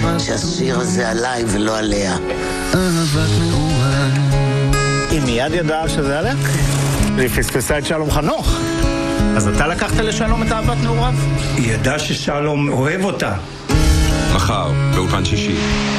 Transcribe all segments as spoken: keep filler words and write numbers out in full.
שהשיר הזה עליי ולא עליה. אהבת נעוריי. היא מיד ידעה שזה עליה? היא פספסה את שלום חנוך. אז אתה לקחת לשלום את אהבת נעוריו? היא ידעה ששלום אוהב אותה. מחר, באולפן שישי.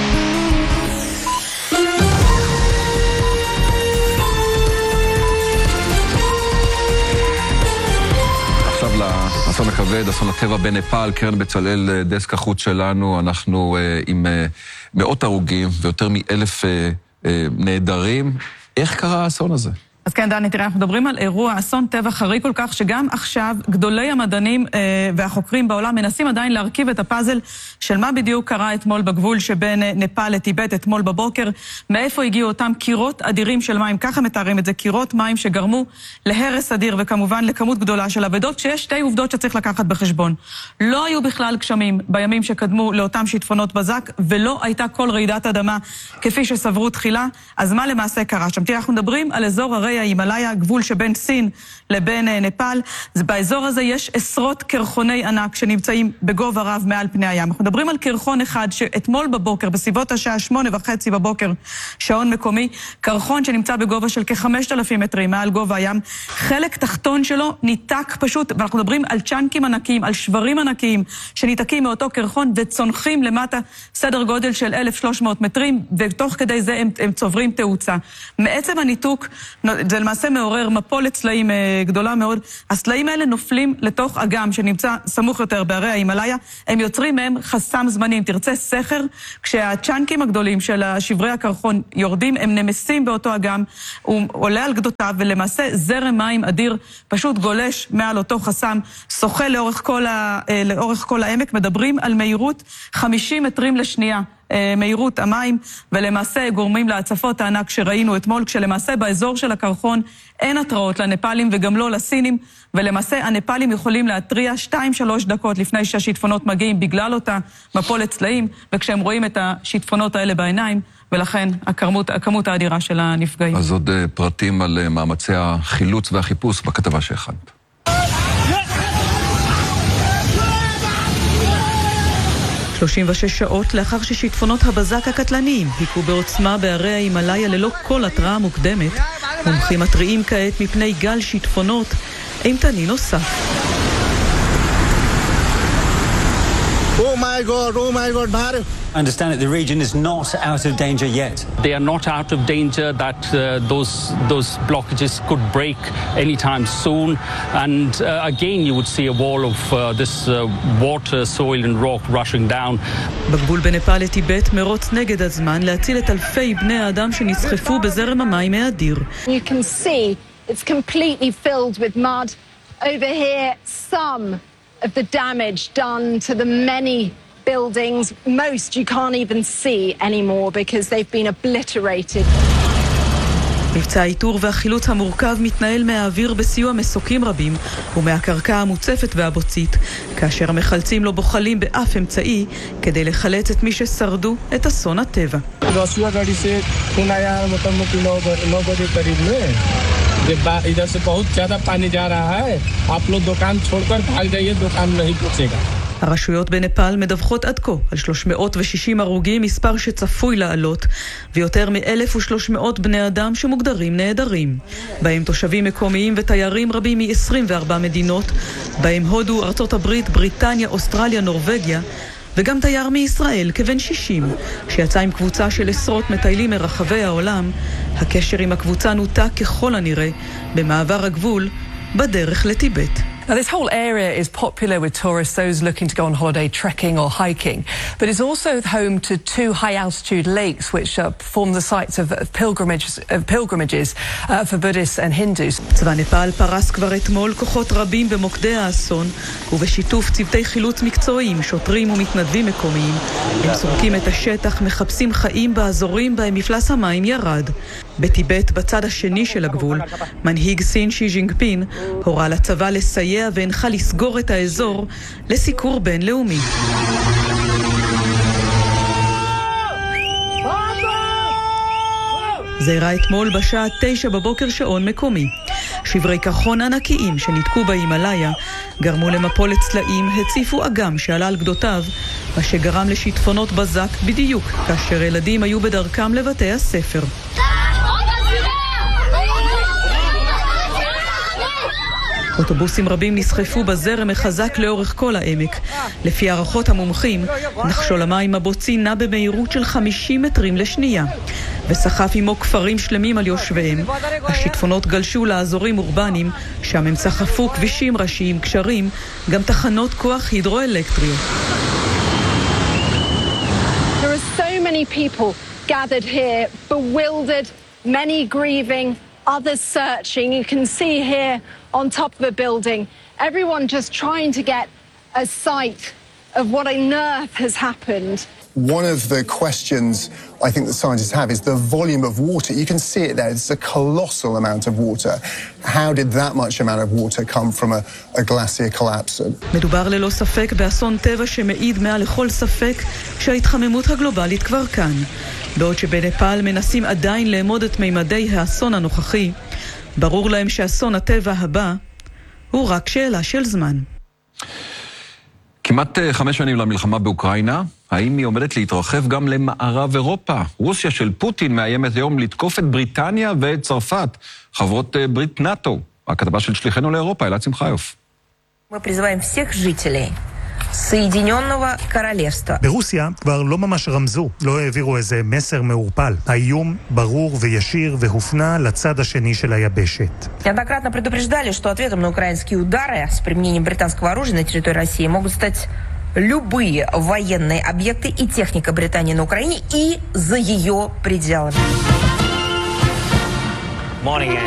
עכשיו לאסון הכבד, אסון הטבע בנפאל, קרן בצלאל, דסק החוץ שלנו, אנחנו אה, עם אה, מאות הרוגים ויותר מאלף אה, אה, נהדרים. איך קרה האסון הזה? אז כן, דני, תראה, אנחנו מדברים על אירוע אסון טבע חריג כל כך, שגם עכשיו גדולי המדענים אה, והחוקרים בעולם מנסים עדיין להרכיב את הפאזל של מה בדיוק קרה אתמול בגבול שבין נפאל לטיבט אתמול בבוקר, מאיפה הגיעו אותם קירות אדירים של מים, ככה מתארים את זה, קירות מים שגרמו להרס אדיר וכמובן לכמות גדולה של אבדות, כשיש שתי עובדות שצריך לקחת בחשבון. לא היו בכלל גשמים בימים שקדמו לאותם שיטפונות בזק, ולא הייתה כל רעידת אדמה כפי שסברו תחילה. אז מה למעשה קרה שם? תראה, אנחנו מדברים על אזור הרי ההימאליה, הגבול שבין סין לבין נפאל. באזור הזה יש עשרות קרחוני ענק שנמצאים בגובה רב מעל פני הים. אנחנו מדברים על קרחון אחד שאתמול בבוקר, בסביבות השעה שמונה וחצי בבוקר, שעון מקומי, קרחון שנמצא בגובה של כ-חמשת אלפים מטרים מעל גובה הים. חלק תחתון שלו ניתק פשוט, ואנחנו מדברים על צ'אנקים ענקיים, על שברים ענקיים שניתקים מאותו קרחון וצונחים למטה סדר גודל של אלף ושלוש מאות מטרים, ותוך כדי זה הם, הם צוברים תאוצה. מעצם הניתוק, זה למעשה מעורר מפולת צלעים גדולה מאוד. הסלעים האלה נופלים לתוך אגם שנמצא סמוך יותר בערי ההימאליה. הם יוצרים מהם חסם זמני. אם תרצה סכר, כשהצ'אנקים הגדולים של שברי הקרחון יורדים, הם נמסים באותו אגם, הוא עולה על גדותיו, ולמעשה זרם מים אדיר פשוט גולש מעל אותו חסם, שוחה לאורך כל, ה, לאורך כל העמק. מדברים על מהירות חמישים מטרים לשנייה. מהירות המים, ולמעשה גורמים להצפות הענק שראינו אתמול, כשלמעשה באזור של הקרחון אין התראות לנפאלים וגם לא לסינים, ולמעשה הנפאלים יכולים להתריע שתיים שלוש דקות לפני שהשיטפונות מגיעים בגלל אותה מפולת צלעים, וכשהם רואים את השיטפונות האלה בעיניים, ולכן הכמות, הכמות האדירה של הנפגעים. אז עוד פרטים על מאמצי החילוץ והחיפוש בכתבה שהכנת. שלושים ושש שעות לאחר ששיטפונות הבזק הקטלניים היכו בעוצמה בערי ההימאליה ללא כל התראה מוקדמת, מומחים מתריעים כעת מפני גל שיטפונות אימתני נוסף. Oh my god, oh my god, Bharat. I understand that the region is not out of danger yet. They are not out of danger, that uh, those those blockages could break anytime soon. And uh, again, you would see a wall of uh, this uh, water, soil and rock rushing down. בגבול בנפאל לטיבט מרוץ נגד הזמן להציל את אלפי בני האדם שנסחפו בזרם המים האדיר. You can see it's completely filled with mud. Over here, some of the damage done to the many buildings. Most you can't even see anymore because they've been obliterated. מבצע האיתור והחילוץ המורכב מתנהל מהאוויר בסיוע מסוקים רבים ומהקרקע המוצפת והבוצית, כאשר המחלצים לא בוחלים באף אמצעי כדי לחלץ את מי ששרדו את אסון הטבע. इधर से बहुत ज्यादा पानी जा रहा है आप लोग दुकान छोड़कर भाग जाइए दुकान नहीं पहुंचेगा. הרשויות בנפאל מדווחות עד כה על שלוש מאות ושישים הרוגים, מספר שצפוי לעלות, ויותר מ-אלף ושלוש מאות בני אדם שמוגדרים נהדרים, בהם תושבים מקומיים ותיירים רבים מ-עשרים וארבע מדינות, בהם הודו, ארצות הברית, בריטניה, אוסטרליה, נורווגיה, וגם תייר מישראל כבן שישים, שיצא עם קבוצה של עשרות מטיילים מרחבי העולם. הקשר עם הקבוצה נותק ככל הנראה במעבר הגבול בדרך לטיבט. Now, this whole area is popular with tourists, those looking to go on holiday, trekking or hiking. But it's also home to two high-altitude lakes, which uh, form the sites of pilgrimages, of pilgrimages uh, for Buddhists and Hindus. צבא נפאל פרס כבר אתמול כוחות רבים במוקדי האסון, ובשיתוף צוותי חילוץ מקצועיים, שוטרים ומתנדבים מקומיים. הם סורקים את השטח, מחפשים חיים באזורים בהם מפלס המים ירד. בטיבט, בצד השני של הגבול, מנהיג סין שי ג'ינגפין הורה לצבא לסייע והנחה לסגור את האזור לסיקור בינלאומי. זה אירע אתמול בשעה תשע בבוקר שעון מקומי. שברי קרחון ענקיים שניתקו בהימאליה גרמו למפולת צלעים, הציפו אגם שעלה על גדותיו מה שגרם לשיטפונות בזק בדיוק כאשר ילדים היו בדרכם לבתי הספר. אוטובוסים רבים נסחפו בזרם החזק לאורך כל העמק. לפי הערכות המומחים, נחשול המים הבוצי נע במהירות של חמישים מטרים לשנייה, וסחף עמו כפרים שלמים על יושביהם. השיטפונות גלשו לאזורים אורבניים, שם הם סחפו כבישים ראשיים, קשרים, גם תחנות כוח הידרואלקטריות. There are so many people gathered here, bewildered, many grieving, others searching. You can see here on top of a building, everyone just trying to get a sight of what on earth has happened. One of the questions I think that scientists have is the volume of water. You can see it there. It's a colossal amount of water. How did that much amount of water come from a, a glacier collapse? מדובר ללא ספק באסון טבע שמעיד מעל לכל ספק שההתחממות הגלובלית כבר כאן. בעוד שבנפאל מנסים עדיין לאמוד את מימדי האסון הנוכחי, ברור להם שאסון הטבע הבא הוא רק שאלה של זמן. כמעט חמש שנים למלחמה באוקראינה, האם היא עומדת להתרחב גם למערב אירופה? רוסיה של פוטין מאיימת היום לתקוף את בריטניה ואת צרפת, חברות ברית נאטו. הכתבה של שליחנו לאירופה, אלעד שמחיוף. Мы призываем всех жителей Соединенного Королевства. ברוסיה כבר לא ממש רמזו, לא העבירו איזה מסר מעורפל. האיום ברור וישיר והופנה לצד השני של היבשת. Неоднократно предупреждали, что ответом на украинские удары с применением британского оружия на территории России могут стать любые военные объекты и техника Британии на Украине и за ее пределами. Morning.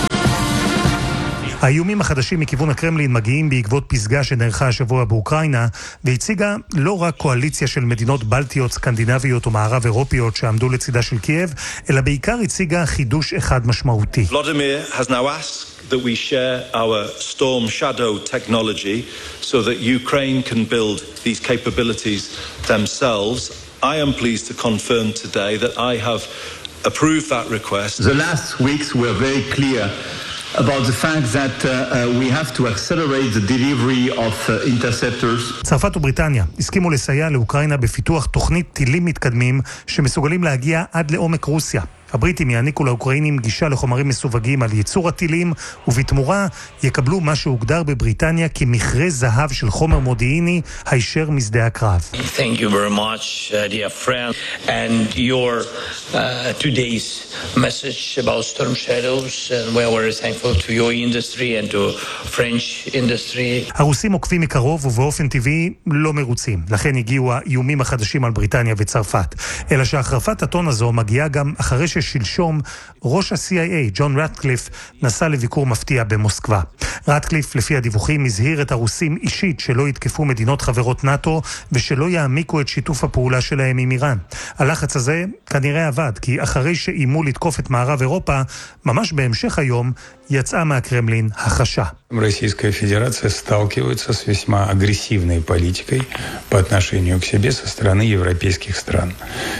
האיומים החדשים מכיוון הקרמלין מגיעים בעקבות פסגה שנערכה השבוע באוקראינה, והציגה לא רק קואליציה של מדינות בלטיות, סקנדינביות ומערב אירופיות שעמדו לצידה של קייב, אלא בעיקר הציגה חידוש אחד משמעותי. Vladimir has now asked that we share our Storm Shadow technology so that Ukraine can build these capabilities themselves. I am pleased to confirm today that I have approved that request. The last weeks were very clear about the fact that uh, uh, we have to accelerate the delivery of uh, interceptors. צרפת ובריטניה הסכימו לסייע לאוקראינה בפיתוח תוכנית טילים מתקדמים שמסוגלים להגיע עד לעומק רוסיה. הבריטים יעניקו לאוקראינים גישה לחומרים מסווגים על ייצור הטילים, ובתמורה יקבלו מה שהוגדר בבריטניה כמכרה זהב של חומר מודיעיני הישר משדה הקרב. Thank you very much, uh, dear friend, and your uh, today's message about Storm Shadows, and we're very thankful to your industry and to French industry. הרוסים עוקבים מקרוב ובאופן טבעי לא מרוצים, לכן הגיעו האיומים החדשים על בריטניה וצרפת. אלא שהחרפת הטון הזו מגיעה גם אחרי ששלשום ראש ה-סי איי איי, ג'ון רטקליף, נסע לביקור מפתיע במוסקבה. רטקליף, לפי הדיווחים, הזהיר את הרוסים אישית שלא יתקפו מדינות חברות נאטו ושלא יעמיקו את שיתוף הפעולה שלהם עם איראן. הלחץ הזה כנראה עבד, כי אחרי שאימו לתקוף את מערב אירופה, ממש בהמשך היום יצאה מהקרמלין החשה. Российская Федерация сталкивается с весьма агрессивной политикой по отношению к себе со стороны европейских стран.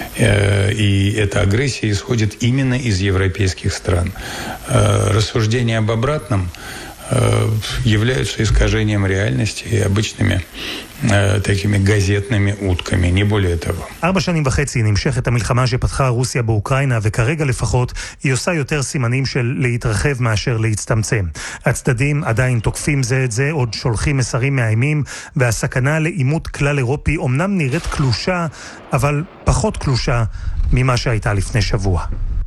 И эта агрессия исходит именно из европейских стран. Рассуждения об обратном являются искажением реальности и обычными такими газетными утками, не более того. ארבע שנים וחצי נמשכת המלחמה שפתחה רוסיה באוקראינה, וכרגע לפחות היא עושה יותר סימנים של להתרחב מאשר להצטמצם. הצדדים עדיין תוקפים זה את זה, עוד שולחים מסרים מאיימים, והסכנה לעימות כלל אירופי אומנם נראית קלושה, אבל פחות קלושה ממה שהייתה לפני שבוע.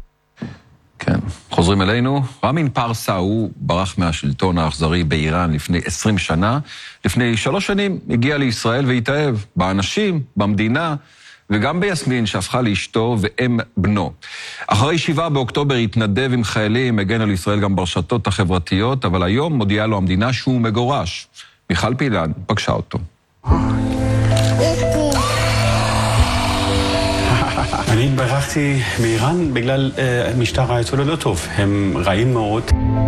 כן, חוזרים אלינו. רמין פרסה הוא ברח מהשלטון האכזרי באיראן לפני עשרים שנה. לפני שלוש שנים הגיע לישראל והתאהב באנשים, במדינה, וגם ביסמין שהפכה לאשתו ואם בנו. אחרי שבעה באוקטובר התנדב עם חיילים, הגן על ישראל גם ברשתות החברתיות, אבל היום מודיעה לו המדינה שהוא מגורש. מיכל פילן פגשה אותו. אני ברחתי מאיראן בגלל משטר האייתולlah לא טוב. הם רעים מאוד.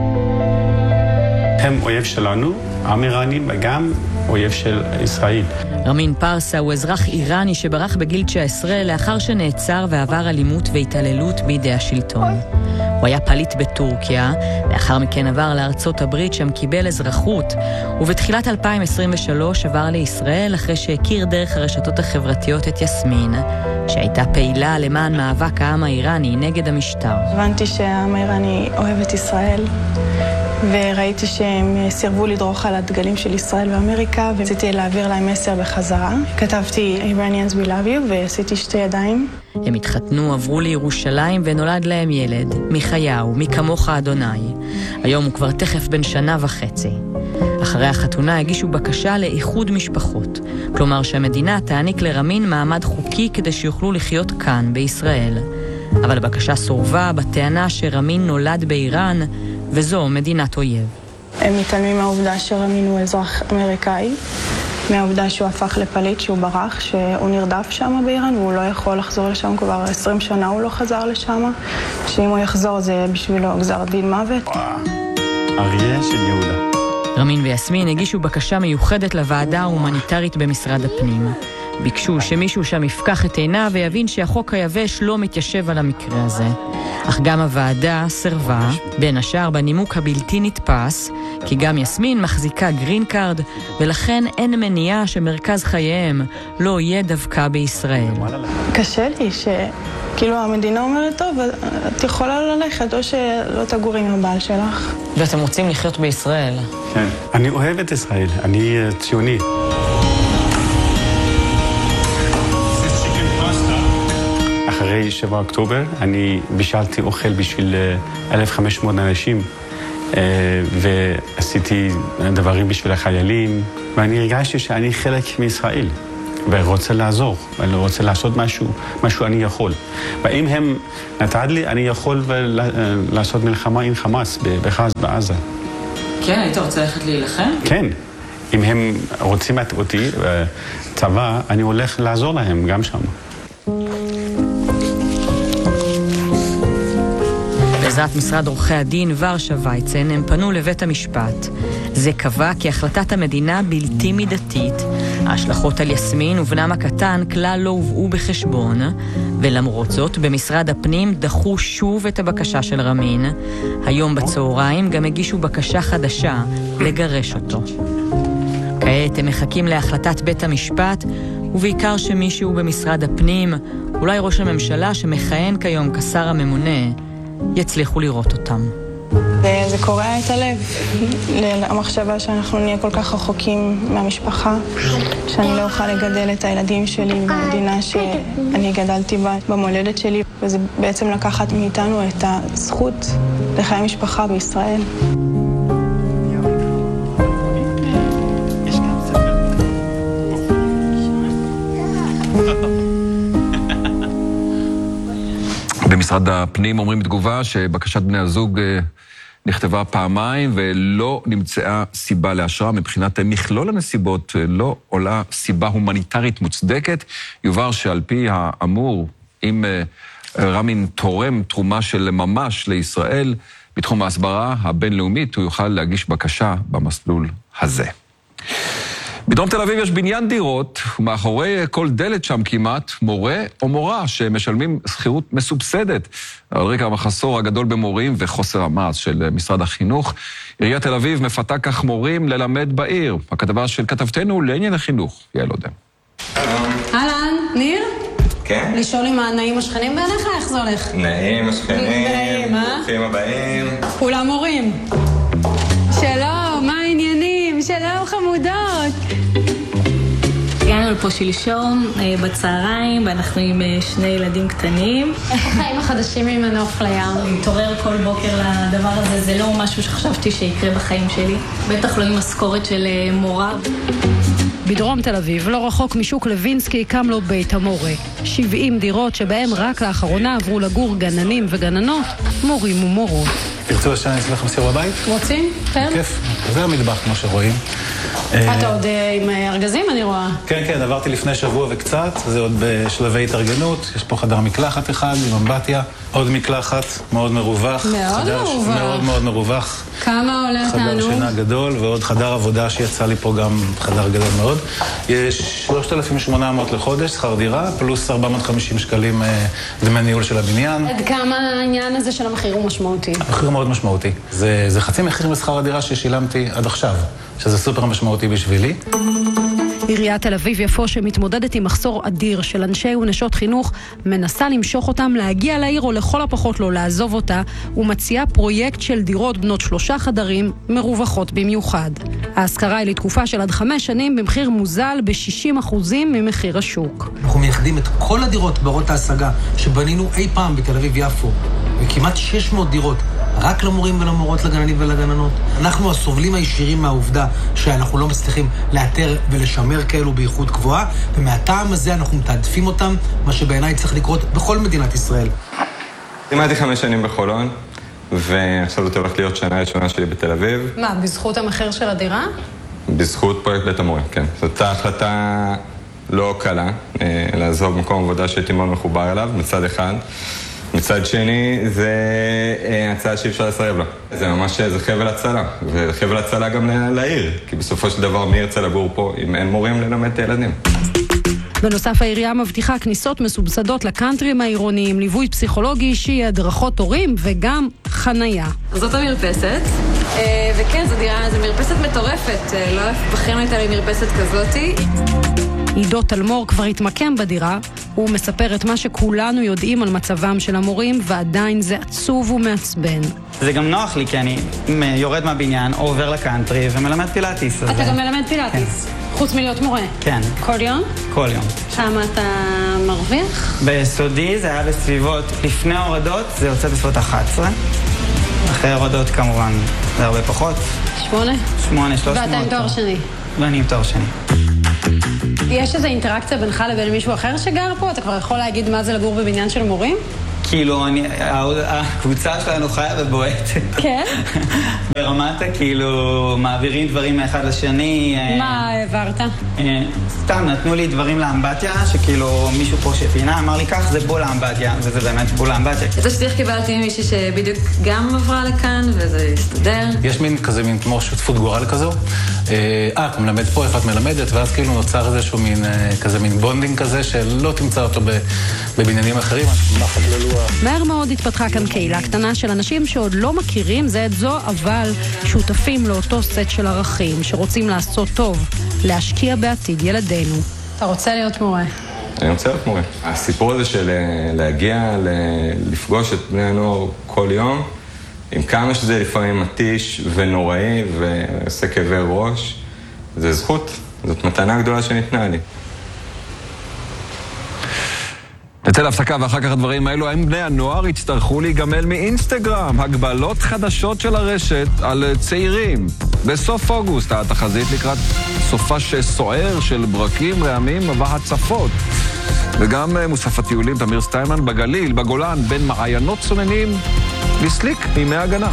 הם אויב שלנו, עם איראני, וגם אויב של ישראל. רמין פרסה הוא אזרח איראני שברח בגיל תשע עשרה לאחר שנעצר ועבר אלימות והתעללות בידי השלטון. הוא היה פליט בטורקיה, לאחר מכן עבר לארצות הברית שם קיבל אזרחות, ובתחילת אלפיים עשרים ושלוש עבר לישראל אחרי שהכיר דרך הרשתות החברתיות את יסמין, שהייתה פעילה למען מאבק העם האיראני נגד המשטר. הבנתי שהעם האיראני אוהב את ישראל, וראיתי שהם סירבו לדרוך על הדגלים של ישראל ואמריקה, ורציתי להעביר להם מסר בחזרה. כתבתי Iranians we love you ועשיתי שתי ידיים. הם התחתנו, עברו לירושלים ונולד להם ילד, מיכאיהו, מי כמוך אדוני. היום הוא כבר תכף בן שנה וחצי. אחרי החתונה הגישו בקשה לאיחוד משפחות, כלומר שהמדינה תעניק לרמין מעמד חוקי כדי שיוכלו לחיות כאן, בישראל. אבל הבקשה סורבה בטענה שרמין נולד באיראן, וזו מדינת אויב. הם מתעלמים מהעובדה שרמין הוא אזרח אמריקאי, מהעובדה שהוא הפך לפליט, שהוא ברח, שהוא נרדף שם באיראן, והוא לא יכול לחזור לשם, כבר עשרים שנה הוא לא חזר לשם, שאם הוא יחזור זה בשבילו גזר דין מוות. אריה של יהודה. רמין ויסמין הגישו בקשה מיוחדת לוועדה ההומניטרית במשרד הפנים. ביקשו שמישהו שם יפקח את עיניו ויבין שהחוק היבש לא מתיישב על המקרה הזה. אך גם הוועדה סרבה, בין השאר בנימוק הבלתי נתפס, כי גם יסמין מחזיקה גרין קארד, ולכן אין מניעה שמרכז חייהם לא יהיה דווקא בישראל. קשה לי שכאילו המדינה אומרת, טוב, את יכולה ללכת או שלא תגור עם הבעל שלך. ואתם רוצים לחיות בישראל? כן, אני אוהב את ישראל, אני ציוני. אחרי שבעה אוקטובר אני בישלתי אוכל בשביל אלף וחמש מאות אנשים ועשיתי דברים בשביל החיילים ואני הרגשתי שאני חלק מישראל ורוצה לעזור, ואני רוצה לעשות משהו, משהו אני יכול. ואם הם נתן לי, אני יכול לעשות מלחמה עם חמאס בעזה. כן, היית רוצה ללכת להילחם? כן. אם הם רוצים אותי, צבא, אני הולך לעזור להם גם שם. בעזרת משרד עורכי הדין ורשה וייצן הם פנו לבית המשפט. זה קבע כי החלטת המדינה בלתי מידתית, ההשלכות על יסמין ובנם הקטן כלל לא הובאו בחשבון, ולמרות זאת במשרד הפנים דחו שוב את הבקשה של רמין. היום בצהריים גם הגישו בקשה חדשה לגרש אותו. כעת הם מחכים להחלטת בית המשפט, ובעיקר שמישהו במשרד הפנים, אולי ראש הממשלה שמכהן כיום כשר הממונה, יצליחו לראות אותם. זה קורע את הלב, המחשבה שאנחנו נהיה כל כך רחוקים מהמשפחה, שאני לא אוכל לגדל את הילדים שלי במדינה שאני גדלתי בה, במולדת שלי, וזה בעצם לקחת מאיתנו את הזכות לחיי משפחה בישראל. במשרד הפנים אומרים בתגובה שבקשת בני הזוג נכתבה פעמיים ולא נמצאה סיבה לאשרה. מבחינת מכלול הנסיבות לא עולה סיבה הומניטרית מוצדקת. יובהר שעל פי האמור, אם רמין תורם תרומה של ממש לישראל בתחום ההסברה הבינלאומית, הוא יוכל להגיש בקשה במסלול הזה. בדרום תל אביב יש בניין דירות, ומאחורי כל דלת שם כמעט מורה או מורה שמשלמים שכירות מסובסדת. על רקע המחסור הגדול במורים וחוסר המעש של משרד החינוך, עיריית תל אביב מפתה כך מורים ללמד בעיר. הכתבה של כתבתנו לעניין החינוך, יעל עודה. אהלן, ניר? כן? לשאול אם הנעים השכנים בעיניך, איך זה הולך? נעים השכנים, נעים, אה? ברוכים הבאים. כולם מורים. שלום, מה העניינים? שלום חמודות. הגענו לפה שלשום בצהריים, ואנחנו עם שני ילדים קטנים. איך החיים החדשים עם הנוף לים? להתעורר כל בוקר לדבר הזה, זה לא משהו שחשבתי שיקרה בחיים שלי. בטח לא עם משכורת של מורה. בדרום תל אביב, לא רחוק משוק לוינסקי, קם לו בית המורה. שבעים דירות שבהם רק לאחרונה עברו לגור גננים וגננות, מורים ומורות. תרצו שאני אעשה לכם סיור בבית? רוצים? כן. כיף. זה המטבח כמו שרואים. אתה עוד עם ארגזים אני רואה. כן, כן, עברתי לפני שבוע וקצת, זה עוד בשלבי התארגנות, יש פה חדר מקלחת אחד עם אמבטיה, עוד מקלחת, מאוד מרווח. מאוד מרווח. מאוד מאוד מרווח. כמה עולה חדר אותנו? שינה גדול ועוד חדר עבודה שיצא לי פה גם חדר גדול מאוד. יש שלושת אלפים ושמונה מאות לחודש, שכר דירה, פלוס ארבע מאות וחמישים שקלים דמי ניהול של הבניין. עד כמה העניין הזה של המחיר הוא משמעותי? המחיר מאוד משמעותי. זה, זה חצי מחיר משכר הדירה ששילמתי עד עכשיו, שזה סופר משמעותי בשבילי. עיריית תל אביב-יפו שמתמודדת עם מחסור אדיר של אנשי ונשות חינוך מנסה למשוך אותם להגיע לעיר או לכל הפחות לא לעזוב אותה ומציעה פרויקט של דירות בנות שלושה חדרים מרווחות במיוחד. ההשכרה היא לתקופה של עד חמש שנים במחיר מוזל ב-שישים אחוזים ממחיר השוק. אנחנו מייחדים את כל הדירות ברות ההשגה שבנינו אי פעם בתל אביב-יפו וכמעט שש מאות דירות רק למורים ולמורות, לגננים ולגננות. אנחנו הסובלים הישירים מהעובדה שאנחנו לא מצליחים לאתר ולשמר כאלו באיכות גבוהה, ומהטעם הזה אנחנו מתעדפים אותם, מה שבעיניי צריך לקרות בכל מדינת ישראל. לימדתי חמש שנים בחולון, ועכשיו זאת הולכת להיות שנה ראשונה שלי בתל אביב. מה, בזכות המחיר של הדירה? בזכות פרויקט בית המורים, כן. זאת הייתה החלטה לא קלה, לעזוב מקום עבודה שהייתי מאוד מחובר אליו, מצד אחד. מצד שני, זה הצעה שאי אפשר לסרב לה. זה ממש, זה חבל הצלה, וחבל הצלה גם לעיר, כי בסופו של דבר מי ירצה לגור פה אם אין מורים ללמד את הילדים. בנוסף, העירייה מבטיחה כניסות מסובסדות לקאנטרים העירוניים, ליווי פסיכולוגי אישי, הדרכות הורים וגם חנייה. זאת המרפסת, וכן, זו דירה, זו מרפסת מטורפת, לא בחיים הייתה לי מרפסת כזאתי. עידו תלמור כבר התמקם בדירה, הוא מספר את מה שכולנו יודעים על מצבם של המורים, ועדיין זה עצוב ומעצבן. זה גם נוח לי, כי אני יורד מהבניין, עובר לקאנטרי ומלמד פילאטיס. אתה גם מלמד פילאטיס? חוץ מלהיות מורה? כן. כל יום? כל יום. כמה אתה מרוויח? ביסודי זה היה בסביבות, לפני ההורדות זה יוצא בסביבות אחת עשרה. אחרי ההורדות כמובן זה הרבה פחות. שמונה? שמונה, שלוש מאות. ואתה עם תואר שני? ואני עם תואר שני. יש איזו אינטראקציה בינך לבין מישהו אחר שגר פה? אתה כבר יכול להגיד מה זה לגור בבניין של מורים? כאילו, אני, הקבוצה שלנו חיה ובועטת. כן? ברמת, כאילו, מעבירים דברים מאחד לשני. מה העברת? סתם, נתנו לי דברים לאמבטיה, שכאילו מישהו פה שפינה, אמר לי כך, זה בול לאמבטיה, וזה באמת בול לאמבטיה. את השליח קיבלתי ממישהי שבדיוק גם עברה לכאן, וזה הסתדר. יש מין כזה, מין כמו שותפות גורל כזו. אה, אתה מלמד פה, איפה את מלמדת, ואז כאילו נוצר איזשהו מין, כזה מין בונדינג כזה, שלא תמצא אותו בבניינים אחרים. מהר מאוד התפתחה כאן קהילה קטנה של אנשים שעוד לא מכירים זה את זו, אבל שותפים לאותו סט של ערכים, שרוצים לעשות טוב, להשקיע בעתיד ילדינו. אתה רוצה להיות מורה? אני רוצה להיות מורה. הסיפור הזה של להגיע, לפגוש את בני הנוער כל יום, עם כמה שזה לפעמים מתיש ונוראי ועושה כאבי ראש, זה זכות, זאת מתנה גדולה שניתנה לי. נצא להפסקה ואחר כך הדברים האלו, האם בני הנוער יצטרכו להיגמל מאינסטגרם? הגבלות חדשות של הרשת על צעירים. בסוף אוגוסט, התחזית לקראת סופה שסוער של ברקים, רעמים והצפות. וגם מוסף הטיולים תמיר סטיימן בגליל, בגולן, בין מעיינות צוננים לסליק מימי הגנה.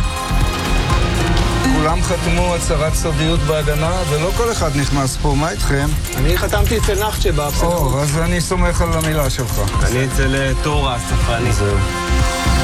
כולם חתמו הצהרת סודיות בהגנה, ולא כל אחד נכנס פה, מה איתכם? אני חתמתי אצל נחצ'ה. או, אז אני סומך על המילה שלך. אני אצל תורה, ספרני. זהו.